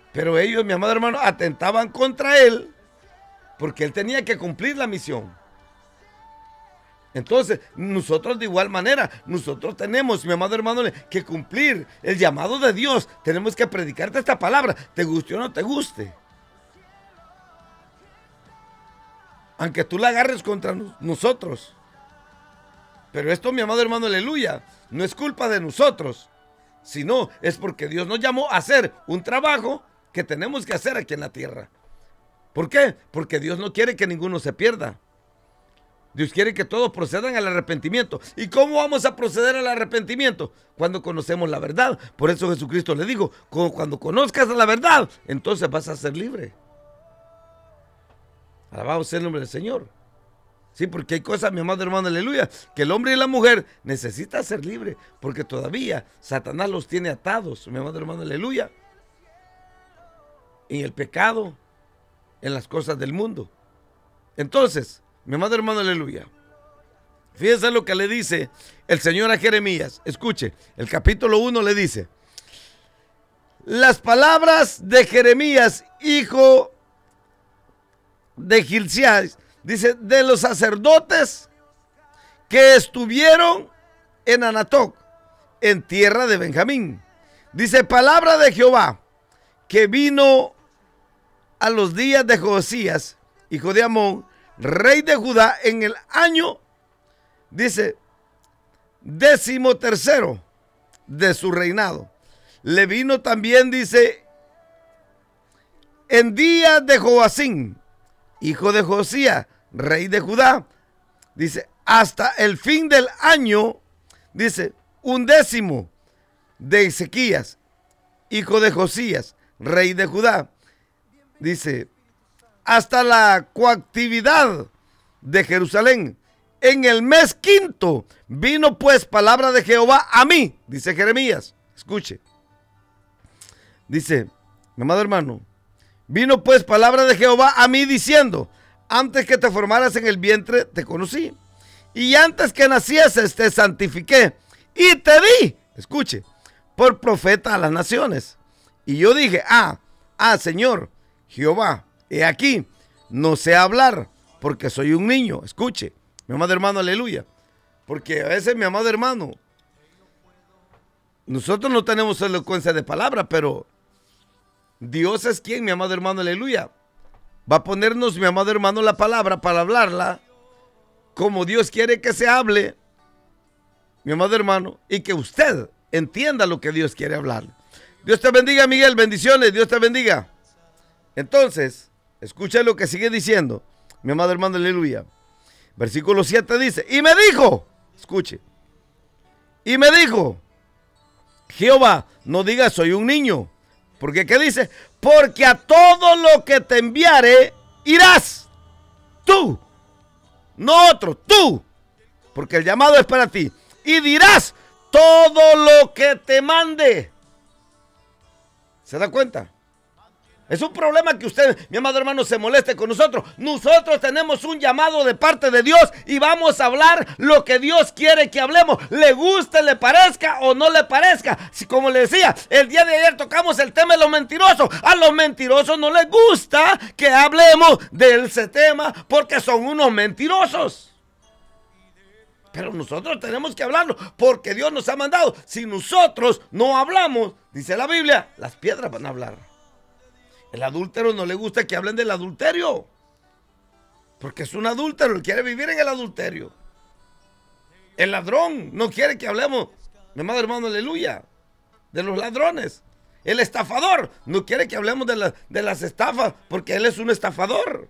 Pero ellos, mi amado hermano, atentaban contra él porque él tenía que cumplir la misión. Entonces, nosotros de igual manera, nosotros tenemos, mi amado hermano, que cumplir el llamado de Dios. Tenemos que predicarte esta palabra, te guste o no te guste. Aunque tú la agarres contra nosotros. Pero esto, mi amado hermano, aleluya, no es culpa de nosotros, sino es porque Dios nos llamó a hacer un trabajo que tenemos que hacer aquí en la tierra. ¿Por qué? Porque Dios no quiere que ninguno se pierda. Dios quiere que todos procedan al arrepentimiento. ¿Y cómo vamos a proceder al arrepentimiento? Cuando conocemos la verdad. Por eso Jesucristo le dijo, cuando conozcas la verdad, entonces vas a ser libre. Alabado sea el nombre del Señor. Sí, porque hay cosas, mi amado hermano, aleluya, que el hombre y la mujer necesitan ser libres, porque todavía Satanás los tiene atados, mi amado hermano, aleluya, en el pecado, en las cosas del mundo. Entonces, mi amado hermano, aleluya, fíjense lo que le dice el Señor a Jeremías. Escuche, el capítulo 1 le dice: las palabras de Jeremías, hijo de Gilcías, dice, de los sacerdotes que estuvieron en Anatoc, en tierra de Benjamín. Dice, palabra de Jehová, que vino a los días de Josías, hijo de Amón, rey de Judá, en el año, dice, 13º de su reinado. Le vino también, dice, en días de Joacín, hijo de Josías, rey de Judá, dice, hasta el fin del año, dice, 11º de Ezequías, hijo de Josías, rey de Judá, dice, hasta la coactividad de Jerusalén. En el mes 5 vino pues palabra de Jehová a mí, dice Jeremías. Escuche, dice, mi amado hermano, vino pues palabra de Jehová a mí diciendo, antes que te formaras en el vientre te conocí, y antes que nacieses te santifiqué, y te di, escuche, por profeta a las naciones. Y yo dije, Señor, Jehová, he aquí, no sé hablar, porque soy un niño. Escuche, mi amado hermano, aleluya, porque a veces, mi amado hermano, nosotros no tenemos elocuencia de palabra, pero Dios es quien, mi amado hermano, aleluya, va a ponernos, mi amado hermano, la palabra para hablarla como Dios quiere que se hable, mi amado hermano, y que usted entienda lo que Dios quiere hablar. Dios te bendiga, Miguel, bendiciones, Dios te bendiga. Entonces, escucha lo que sigue diciendo, mi amado hermano, aleluya. Versículo 7 dice, y me dijo, escuche, y me dijo, Jehová, no digas soy un niño. Porque ¿qué dice? Porque a todo lo que te enviare irás. Tú, no otro, tú. Porque el llamado es para ti. Y dirás todo lo que te mande. ¿Se da cuenta? Es un problema que usted, mi amado hermano, se moleste con nosotros. Nosotros tenemos un llamado de parte de Dios y vamos a hablar lo que Dios quiere que hablemos. Le guste, le parezca o no le parezca. Si, como le decía, el día de ayer tocamos el tema de los mentirosos. A los mentirosos no les gusta que hablemos de ese tema porque son unos mentirosos. Pero nosotros tenemos que hablarlo porque Dios nos ha mandado. Si nosotros no hablamos, dice la Biblia, las piedras van a hablar. El adúltero no le gusta que hablen del adulterio, porque es un adúltero, él quiere vivir en el adulterio. El ladrón no quiere que hablemos, mi amado hermano, aleluya, de los ladrones. El estafador no quiere que hablemos de las estafas, porque él es un estafador.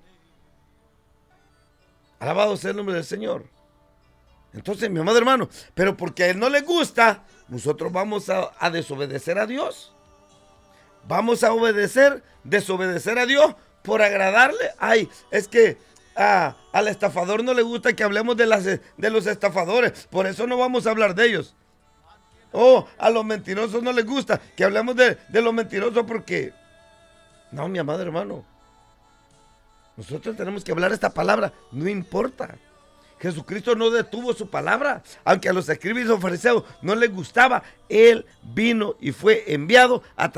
Alabado sea el nombre del Señor. Entonces, mi amado hermano, pero porque a él no le gusta, nosotros vamos a desobedecer a Dios. Vamos a desobedecer a Dios por agradarle. Ay, es que al estafador no le gusta que hablemos de los estafadores, por eso no vamos a hablar de ellos. A los mentirosos no les gusta que hablemos de los mentirosos porque... No, mi amado hermano, nosotros tenemos que hablar esta palabra, no importa. Jesucristo no detuvo su palabra, aunque a los escribas y los fariseos no les gustaba, él vino y fue enviado a